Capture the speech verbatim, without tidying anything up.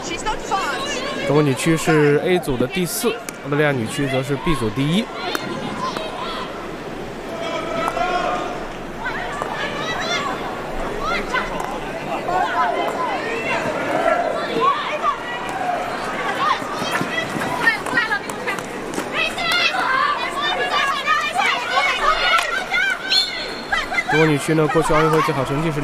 中国女区是 A 组的第四，澳大利亚女区则是 B 组第一。 中国女区呢，过去奥运会最好成绩是